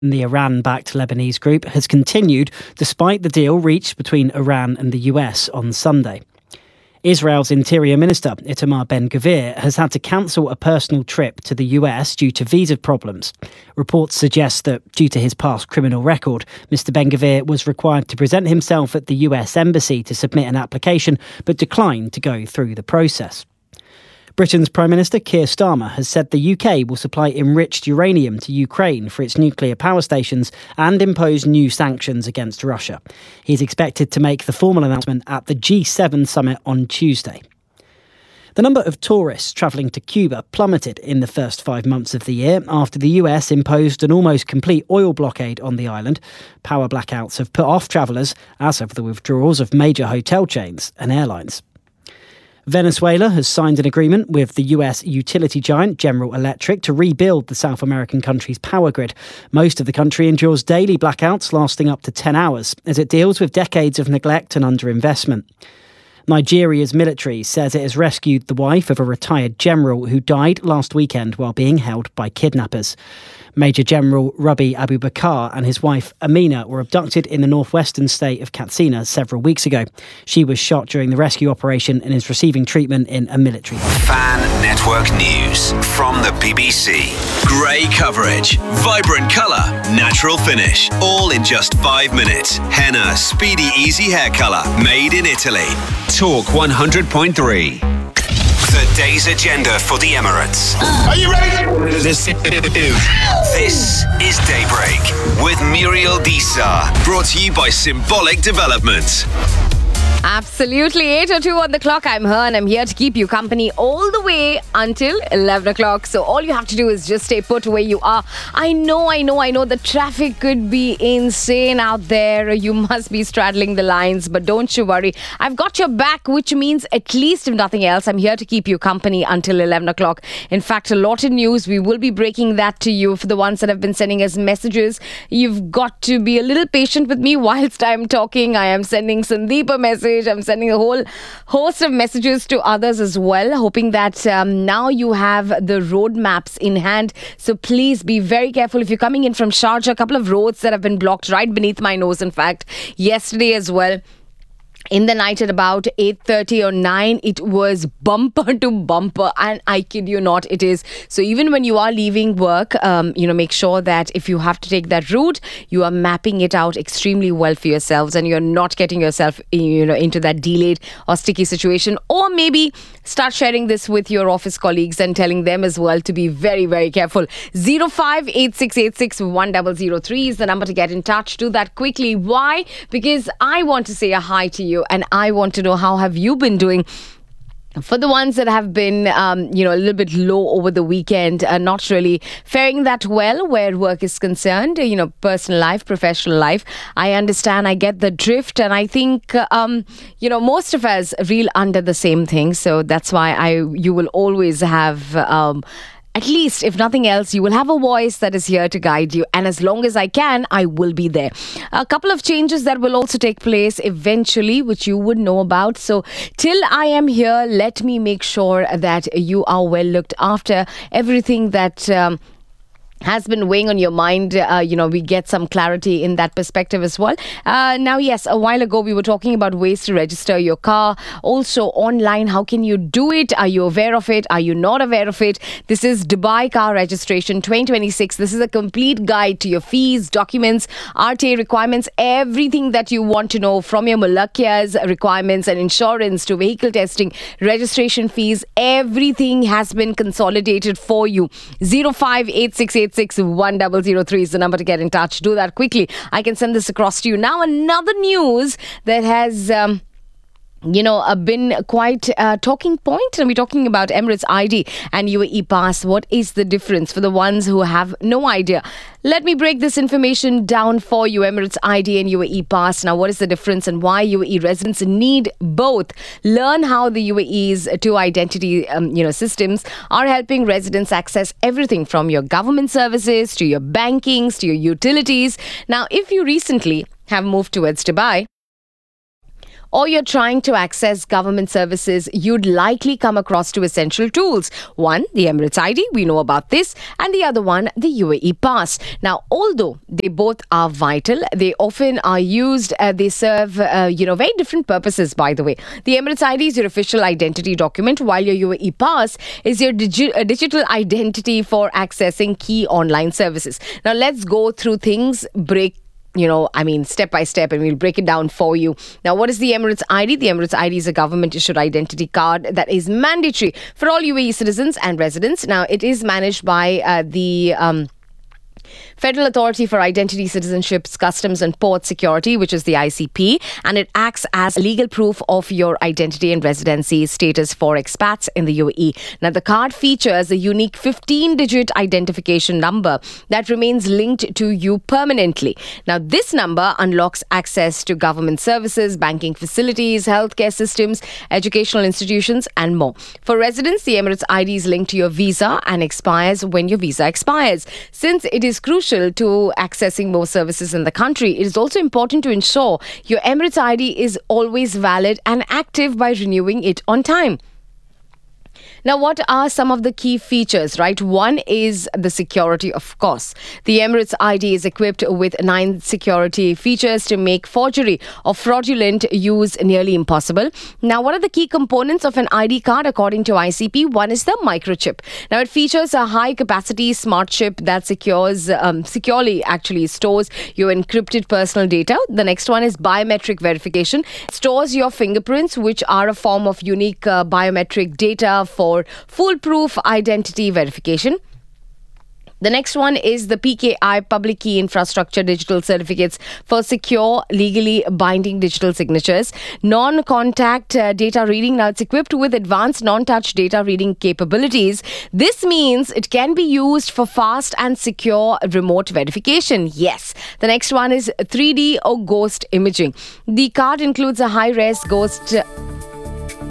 The Iran-backed Lebanese group has continued despite the deal reached between Iran and the US on Sunday. Israel's Interior Minister, Itamar Ben-Gvir, has had to cancel a personal trip to the US due to visa problems. Reports suggest that, due to his past criminal record, Mr Ben-Gvir was required to present himself at the US Embassy to submit an application, but declined to go through the process. Britain's Prime Minister Keir Starmer has said the UK will supply enriched uranium to Ukraine for its nuclear power stations and impose new sanctions against Russia. He's expected to make the formal announcement at the G7 summit on Tuesday. The number of tourists travelling to Cuba plummeted in the first 5 months of the year after the US imposed an almost complete oil blockade on the island. Power blackouts have put off travellers, as have the withdrawals of major hotel chains and airlines. Venezuela has signed an agreement with the US utility giant General Electric to rebuild the South American country's power grid. Most of the country endures daily blackouts lasting up to 10 hours as it deals with decades of neglect and underinvestment. Nigeria's military says it has rescued the wife of a retired general who died last weekend while being held by kidnappers. Major General Rabi Abubakar and his wife Amina were abducted in the northwestern state of Katsina several weeks ago. She was shot during the rescue operation and is receiving treatment in a military hospital. Fan Network News from the BBC. Grey coverage, vibrant colour, natural finish, all in just 5 minutes. Henna Speedy Easy Hair Colour, made in Italy. Talk 100.3. The day's agenda for the Emirates. Are you ready? This is Daybreak with Muriel Disa. Brought to you by Symbolic Development. Absolutely. 8:02 on the clock. I'm her and I'm here to keep you company all the way until 11 o'clock. So all you have to do is just stay put where you are. I know the traffic could be insane out there. You must be straddling the lines, but don't you worry. I've got your back, which means at least if nothing else, I'm here to keep you company until 11 o'clock. In fact, a lot of news. We will be breaking that to you. For the ones that have been sending us messages, you've got to be a little patient with me whilst I'm talking. I am sending Sandeep a message. I'm sending a whole host of messages to others as well, hoping that now you have the road maps in hand. So please be very careful. If you're coming in from Sharjah, a couple of roads that have been blocked right beneath my nose, in fact, yesterday as well. In the night at about 8:30 or 9, it was bumper to bumper, and I kid you not, it is. So even when you are leaving work, make sure that if you have to take that route, you are mapping it out extremely well for yourselves, and you're not getting yourself, into that delayed or sticky situation. Or maybe start sharing this with your office colleagues and telling them as well to be very, very careful. 0586861003 is the number to get in touch. Do that quickly. Why? Because I want to say a hi to you. And I want to know, how have you been doing? For the ones that have been, a little bit low over the weekend, not really faring that well where work is concerned, personal life, professional life. I understand, I get the drift, and I think, most of us reel under the same thing. So that's why you will always have... at least, if nothing else, you will have a voice that is here to guide you. And as long as I can, I will be there. A couple of changes that will also take place eventually, which you would know about. So till I am here, let me make sure that you are well looked after. Everything that... has been weighing on your mind, we get some clarity in that perspective as well. Now, yes, a while ago we were talking about ways to register your car. Also online, how can you do it? Are you aware of it? Are you not aware of it? This is Dubai Car Registration 2026. This is a complete guide to your fees, documents, RTA requirements, everything that you want to know, from your Mulakkiya's requirements and insurance to vehicle testing, registration fees. Everything has been consolidated for you. 0586861003 is the number to get in touch. Do that quickly. I can send this across to you. Now, another news that has... been quite a talking point, and we're talking about Emirates ID and UAE Pass. What is the difference for the ones who have no idea? Let me break this information down for you. Emirates ID and UAE Pass. Now, what is the difference and why UAE residents need both? Learn how the UAE's two identity, systems are helping residents access everything from your government services to your bankings to your utilities. Now, if you recently have moved towards Dubai, or you're trying to access government services, you'd likely come across two essential tools. One, the Emirates ID, we know about this, and the other one, the UAE Pass. Now, although they both are vital, they often are used, they serve, very different purposes, by the way. The Emirates ID is your official identity document, while your UAE Pass is your digital identity for accessing key online services. Now, let's go through things, step by step, and we'll break it down for you. Now, what is the Emirates ID? The Emirates ID is a government-issued identity card that is mandatory for all UAE citizens and residents. Now, it is managed by the Federal Authority for Identity, Citizenships, Customs and Port Security, which is the ICP, and it acts as legal proof of your identity and residency status for expats in the UAE. Now, the card features a unique 15-digit identification number that remains linked to you permanently. Now, this number unlocks access to government services, banking facilities, healthcare systems, educational institutions, and more. For residents, the Emirates ID is linked to your visa and expires when your visa expires. Since it is crucial to accessing more services in the country, it is also important to ensure your Emirates ID is always valid and active by renewing it on time. Now, what are some of the key features, right? One is the security, of course. The Emirates ID is equipped with 9 security features to make forgery or fraudulent use nearly impossible. Now, what are the key components of an ID card according to ICP? One is the microchip. Now, it features a high-capacity smart chip that securely stores your encrypted personal data. The next one is biometric verification. It stores your fingerprints, which are a form of unique biometric data for foolproof identity verification. The next one is the PKI, Public Key Infrastructure Digital Certificates for secure, legally binding digital signatures. Non-contact data reading. Now, it's equipped with advanced non-touch data reading capabilities. This means it can be used for fast and secure remote verification. Yes. The next one is 3D or ghost imaging. The card includes a high-res ghost